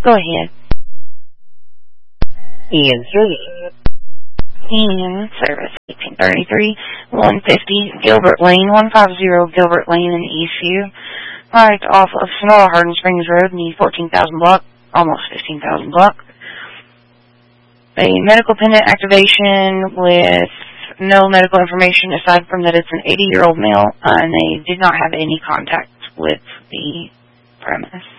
Go ahead. Ian Service. Ian Service, 1833, 150 Gilbert Lane, 150 Gilbert Lane in Eastview, right off of Sonora Hardin Springs Road in the 14,000 block, almost 15,000 block. A medical pendant activation with no medical information aside from that it's an 80-year-old male, and they did not have any contact with the premise.